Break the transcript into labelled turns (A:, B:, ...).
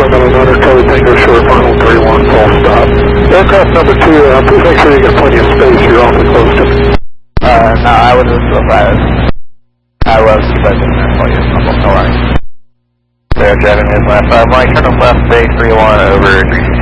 A: Sacramento Niner, Charlie Tango Short, final 31, full stop. Aircraft number 2, please make sure you get plenty of space, you're awfully close to me.
B: No, I was I was expecting that for you, no worries. They're driving his last 5 line, turn left, base 31 over 3.